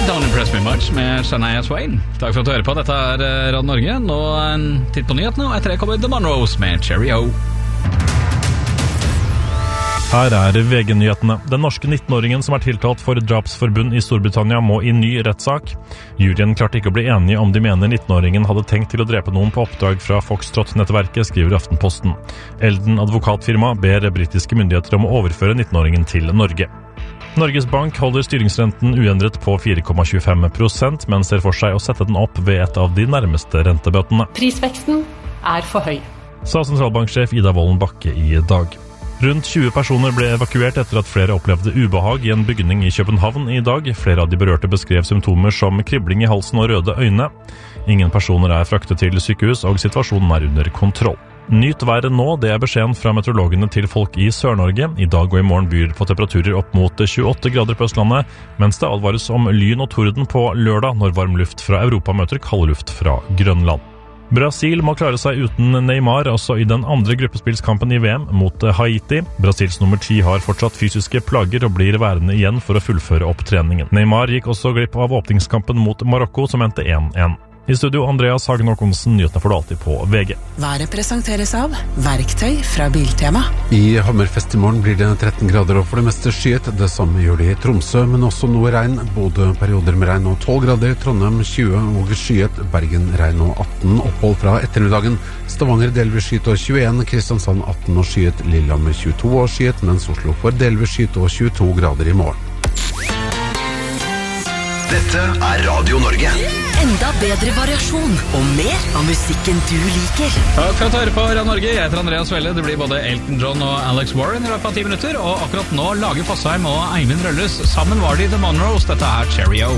Don't Impress Me Much med Shania Twain. Takk for at du hører på. Dette Radio Norge. Nå en titt på nyhetene, og etter det kommer The Monroes med Cheerio. Her VG-nyhetene. Den norske 19-åringen som tiltalt for drapsforbund i Storbritannia må i ny rettssak. Juryen klarte ikke å bli enige om de mener 19-åringen hadde tenkt til å drepe noen på oppdrag fra Foxtrot-nettverket, skriver Aftenposten. Elden advokatfirma ber britiske myndigheter om å overføre 19-åringen til Norge. Norges Bank holder styringsrenten uendret på 4,25%, men ser for seg å sette den opp ved et av de nærmeste rentebøtene. Prisveksten for høy, sa sentralbanksjef Ida Wolden Bakke i dag. Rundt 20 personer ble evakuert etter at flere opplevde ubehag i en bygning i København i dag. Flere av de berørte beskrev symptomer som kribling i halsen og røde øyne. Ingen personer fraktet til sykehus, og situasjonen under kontroll. Nyt været nå, det beskjeden fra meteorologene til folk i Sør-Norge. I dag og i morgen byr på temperaturer opp mot 28 grader på Østlandet, mens det advares om lyn og torden på lørdag når varm luft fra Europa møter kald luft fra Grønland. Brasil må klare seg uten Neymar, også i den andre gruppespillskampen i VM mot Haiti. Brasils nummer 10 har fortsatt fysiske plager og blir værende igjen for å fullføre opptreningen. Neymar gikk også glipp av åpningskampen mot Marokko, som endte 1-1. I studio Andreas Hagen Håkonsen, nyhetene får du alltid på VG. Været presenteres av Verktøy fra Biltema. I Hammerfest i morgen blir det 13 grader og for det meste skyet. Det samme gjør det i Tromsø, men også noe regn. Både perioder med regn og 12 grader. Trondheim 20 og skyet. Bergen regn og 18. Opphold fra ettermiddagen. Stavanger delvis skyet og 21. Kristiansand 18 og skyet. Lillehammer 22 og skyet, mens Oslo får delvis skyet og 22 grader i morgen. Dette Radio Norge. Enda bedre variasjon og mer av musikken du liker. Takk for at du hører på Radio Norge. Jeg heter Andreas Welle. Det blir både Elton John og Alex Warren i løpet av 10 minutter. Og akkurat nå lager Fossheim og Eivind Røllus. Sammen var de The Monroes. Dette Cheerio.